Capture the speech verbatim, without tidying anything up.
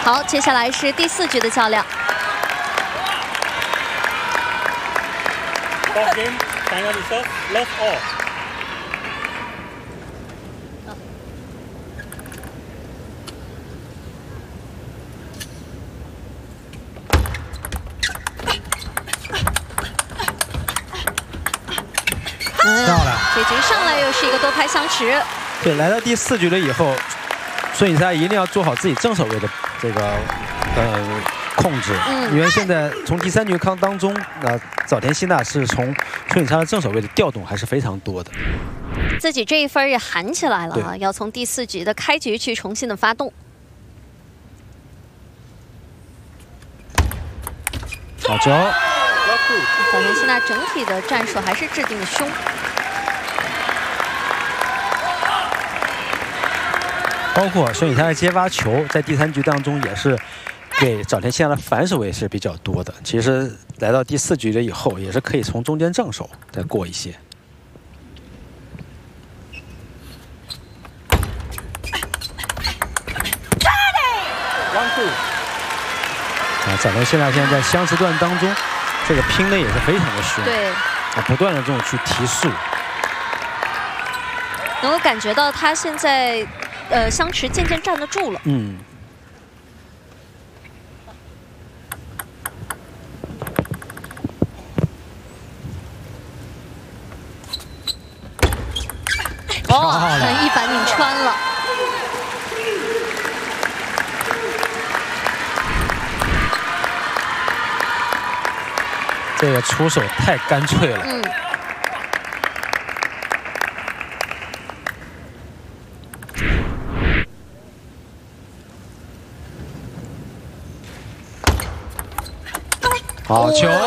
好，接下来是第四局的较量。 Box game, China to serve, love all. 嗯，漂亮！这局上来又是一个多拍相持。 对，来到第四局了以后，孙颖莎一定要做好自己正手位的这个呃。 控制，嗯，因为现在从第三局康当中，呃，早田希娜是从孙颖莎的正手位的调动还是非常多的， 自己这一分也喊起来了啊，要从第四局的开局去重新的发动。 好球！ 早田希娜整体的战术还是制定的凶。 包括孙颖莎的接发球，在第三局当中也是。 给早田希娜的反手位是比较多的，其实来到第四局了以后，也是可以从中间正手再过一些。啊，早田希娜现在在相持段当中，这个拼的也是非常的凶， 对， 啊，不断的这种去提速， 能够感觉到他现在呃相持渐渐站得住了， 嗯。 哦，一板拧穿了。 这个出手太干脆了。嗯。好球！